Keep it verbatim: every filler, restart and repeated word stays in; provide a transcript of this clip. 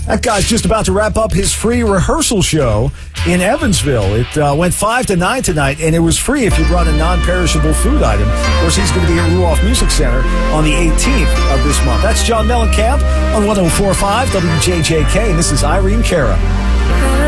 That guy's just about to wrap up his free rehearsal show in Evansville. It uh, went five to nine tonight, and it was free if you brought a non-perishable food item. Of course, he's going to be at Ruoff Music Center on the eighteenth of this month. That's John Mellencamp on one oh four point five W J J K, and this is Irene Cara.